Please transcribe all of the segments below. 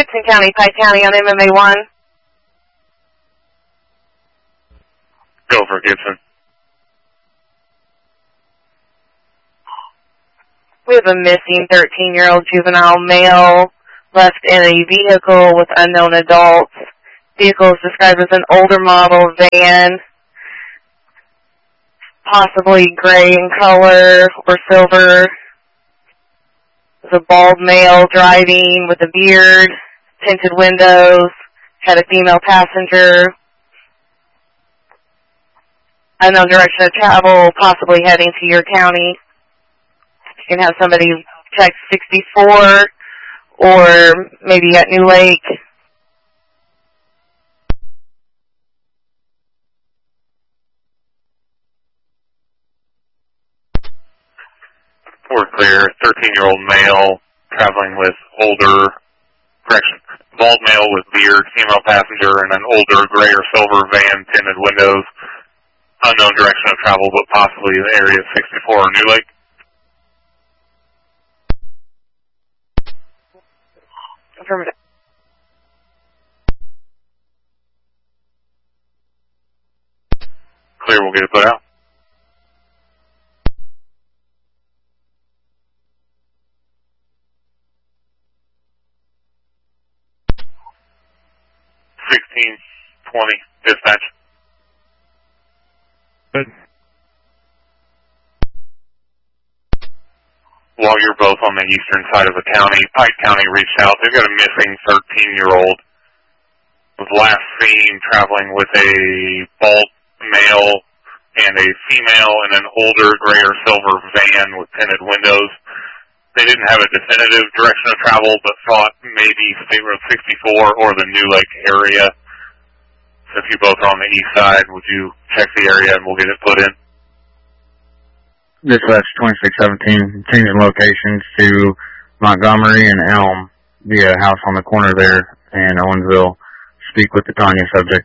Gibson County, Pike County on MMA 1. Go for Gibson. We have a missing 13-year-old juvenile male left in a vehicle with unknown adults. Vehicle is described as an older model van, possibly gray in color or silver. There's a bald male driving with a beard, tinted windows, had a female passenger. Unknown direction of travel, possibly heading to your county. You can have somebody check 64 or maybe at New Lake. We're clear. 13-year-old male traveling with bald male with beard, female passenger, and an older gray or silver van, tinted windows. Unknown direction of travel, but possibly in the area of 64 or New Lake. Affirmative. Clear, we'll get it put out. Dispatch. Good. While you're both on the eastern side of the county, Pike County reached out. They've got a missing 13-year-old. Was last seen traveling with a bald male and a female in an older gray or silver van with tinted windows. They didn't have a definitive direction of travel, but thought maybe State Road 64 or the New Lake area. So if you both are on the east side, would you check the area and we'll get it put in? Dispatch 2617, changing locations to Montgomery and Elm via house on the corner there in Owensville. Speak with the Tanya subject.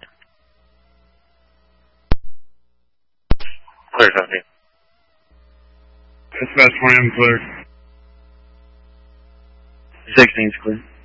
Clear, 17. Dispatch 20, I'm clear. 16's clear.